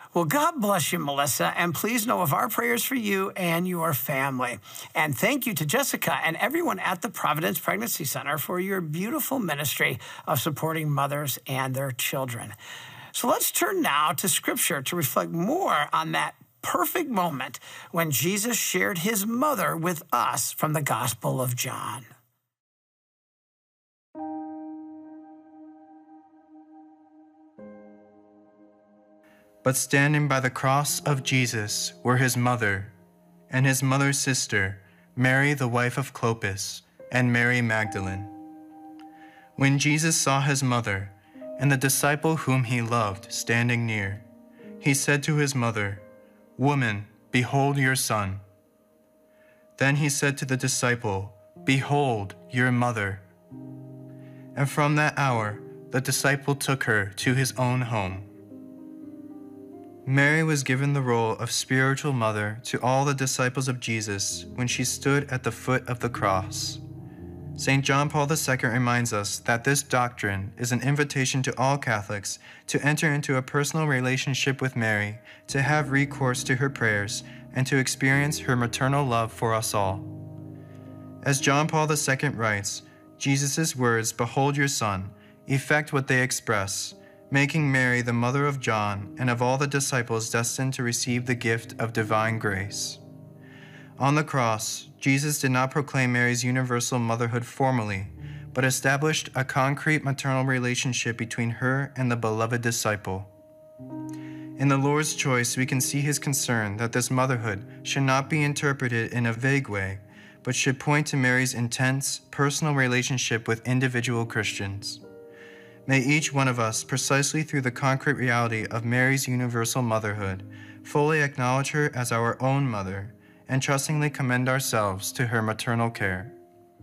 Well, God bless you, Melissa, and please know of our prayers for you and your family. And thank you to Jessica and everyone at the Providence Pregnancy Center for your beautiful ministry of supporting mothers and their children. So let's turn now to Scripture to reflect more on that perfect moment when Jesus shared his mother with us from the Gospel of John. But standing by the cross of Jesus were his mother, and his mother's sister, Mary the wife of Clopas, and Mary Magdalene. When Jesus saw his mother, and the disciple whom he loved standing near, he said to his mother, "Woman, behold your son." Then he said to the disciple, "Behold your mother." And from that hour the disciple took her to his own home. Mary was given the role of spiritual mother to all the disciples of Jesus when she stood at the foot of the cross. St. John Paul II reminds us that this doctrine is an invitation to all Catholics to enter into a personal relationship with Mary, to have recourse to her prayers, and to experience her maternal love for us all. As John Paul II writes, Jesus' words, "Behold your son," effect what they express, making Mary the mother of John and of all the disciples destined to receive the gift of divine grace. On the cross, Jesus did not proclaim Mary's universal motherhood formally, but established a concrete maternal relationship between her and the beloved disciple. In the Lord's choice, we can see his concern that this motherhood should not be interpreted in a vague way, but should point to Mary's intense, personal relationship with individual Christians. May each one of us, precisely through the concrete reality of Mary's universal motherhood, fully acknowledge her as our own mother and trustingly commend ourselves to her maternal care.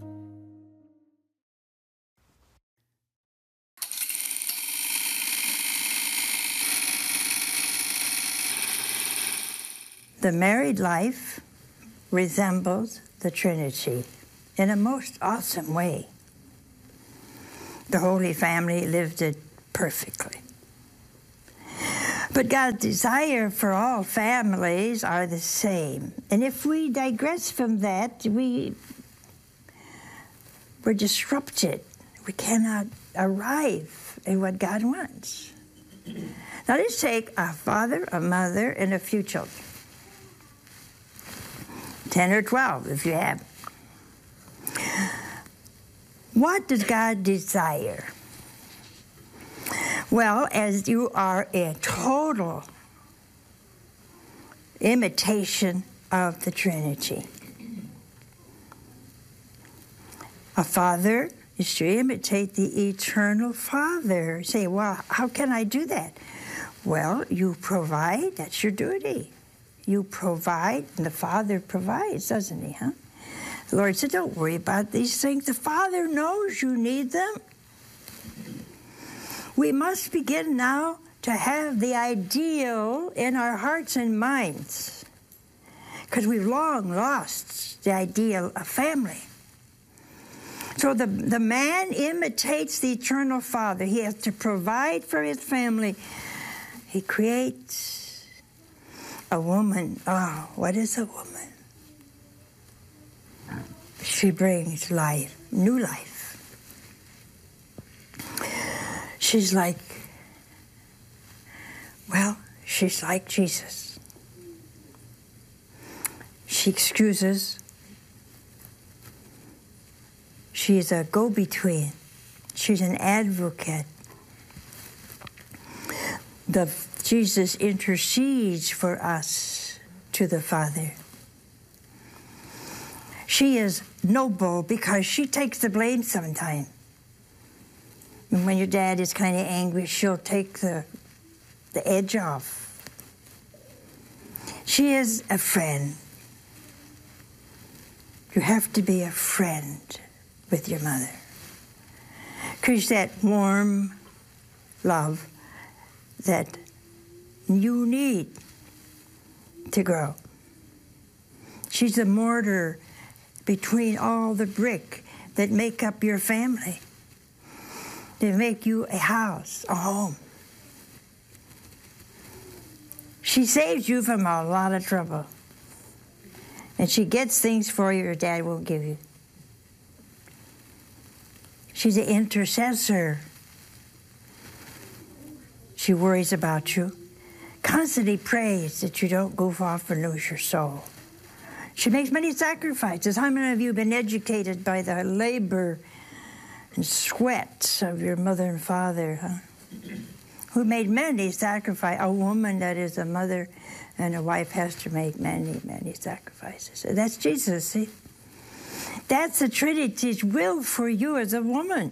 The married life resembles the Trinity in a most awesome way. The Holy Family lived it perfectly. But God's desire for all families are the same. And if we digress from that, we're disrupted. We cannot arrive at what God wants. Now let's take a father, a mother, and a few children. 10 or 12 if you have. What does God desire? Well, as you are a total imitation of the Trinity. A father is to imitate the eternal Father. Say, well, how can I do that? Well, you provide, that's your duty. You provide, and the Father provides, doesn't he, huh? The Lord said, don't worry about these things. The Father knows you need them. We must begin now to have the ideal in our hearts and minds, because we've long lost the ideal of family. So the man imitates the eternal Father. He has to provide for his family. He creates a woman. Oh, what is a woman? She brings life, new life. She's like Jesus. She excuses. She's a go-between. She's an advocate. Jesus intercedes for us to the Father. She is noble because she takes the blame sometimes. And when your dad is kind of angry, she'll take the edge off. She is a friend. You have to be a friend with your mother, because that warm love that you need to grow. She's the mortar between all the brick that make up your family. They make you a house, a home. She saves you from a lot of trouble. And she gets things for you your dad won't give you. She's an intercessor. She worries about you. Constantly prays that you don't goof off and lose your soul. She makes many sacrifices. How many of you have been educated by the labor and sweat of your mother and father, huh? Who made many sacrifices. A woman that is a mother and a wife has to make many, many sacrifices. So that's Jesus, see? That's the Trinity's will for you as a woman.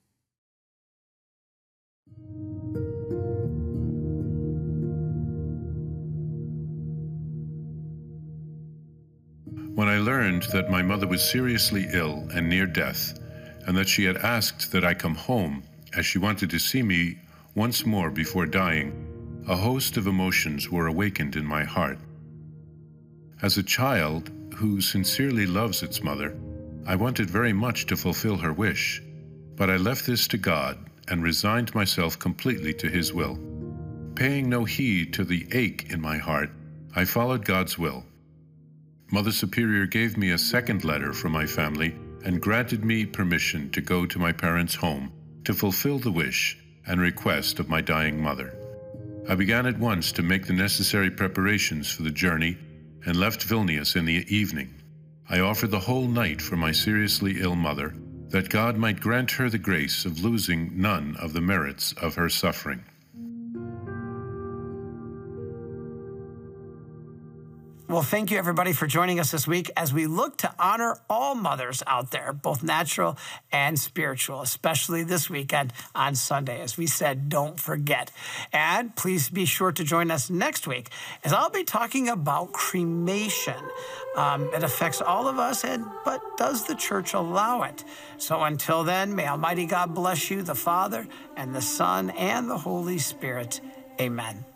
When I learned that my mother was seriously ill and near death, and that she had asked that I come home as she wanted to see me once more before dying, a host of emotions were awakened in my heart. As a child who sincerely loves its mother, I wanted very much to fulfill her wish, but I left this to God and resigned myself completely to His will. Paying no heed to the ache in my heart, I followed God's will. Mother Superior gave me a second letter from my family and granted me permission to go to my parents' home to fulfill the wish and request of my dying mother. I began at once to make the necessary preparations for the journey and left Vilnius in the evening. I offered the whole night for my seriously ill mother, that God might grant her the grace of losing none of the merits of her suffering. Well, thank you, everybody, for joining us this week as we look to honor all mothers out there, both natural and spiritual, especially this weekend on Sunday. As we said, don't forget. And please be sure to join us next week as I'll be talking about cremation. It affects all of us, but does the church allow it? So until then, may Almighty God bless you, the Father, and the Son, and the Holy Spirit. Amen.